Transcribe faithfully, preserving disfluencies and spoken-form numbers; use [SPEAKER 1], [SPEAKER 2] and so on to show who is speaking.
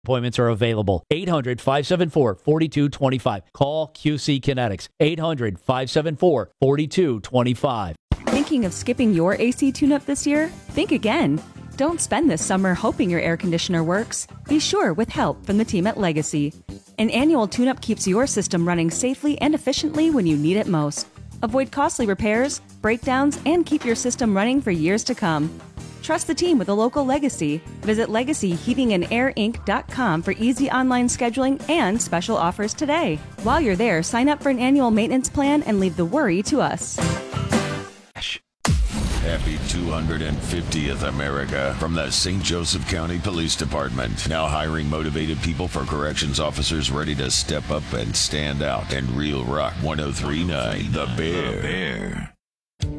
[SPEAKER 1] Appointments are available. eight hundred, five seven four, four two two five. Call Q C Kinetics. eight hundred, five seven four, four two two five.
[SPEAKER 2] Thinking of skipping your A C tune-up this year? Think again. Don't spend this summer hoping your air conditioner works. Be sure with help from the team at Legacy. An annual tune-up keeps your system running safely and efficiently when you need it most. Avoid costly repairs, breakdowns, and keep your system running for years to come. Trust the team with a local Legacy. Visit legacy heating and air inc dot com for easy online scheduling and special offers today. While you're there, sign up for an annual maintenance plan and leave the worry to us.
[SPEAKER 3] Happy two hundred fiftieth, America, from the Saint Joseph County Police Department. Now hiring motivated people for corrections officers ready to step up and stand out. And Real Rock one oh three point nine, The Bear. The Bear.